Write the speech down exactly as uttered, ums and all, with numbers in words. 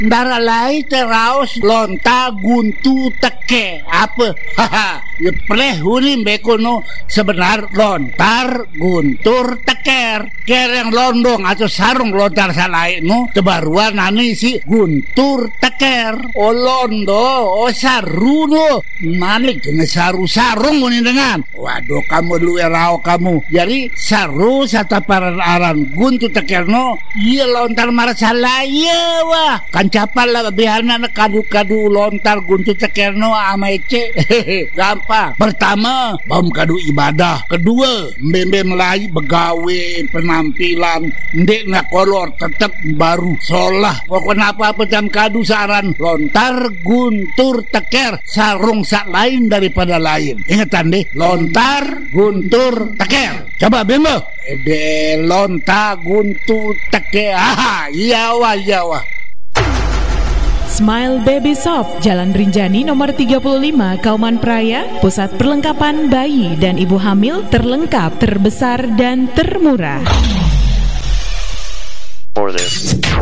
Ndara lai teraos lonta guntu teke. Apa? Haha. Ya pleh huni bekono sebenar lontar guntur teker. Kereng londong atau sarung lontar salai no tebaruan nani si guntur teker. O londo, o saru no. Malik kena saru sarung ini dengan. Waduh kamu lu erao kamu. Jadi saru sata pararan guntur teker no. Iya lontar marah salai ya wah. Kan capal lah bihana kadu-kadu lontar guntur teker no ama ece. Gampang. Pertama, bam kadu ibadah. Kedua, mbem-mbem lai begawe penampilan. Ndek nak kolor tetap baru solah. Pokoknya apa-apa jam kadu saran lontar guntur teker sarung sak lain daripada lain. Ingatan deh, lontar guntur teker. Coba bimbo. Ede lontar guntur teker. Ah, iya wah, iya wah. Smile Baby Soft, Jalan Rinjani nomor tiga puluh lima, Kauman Praya, pusat perlengkapan bayi dan ibu hamil terlengkap, terbesar dan termurah. For this.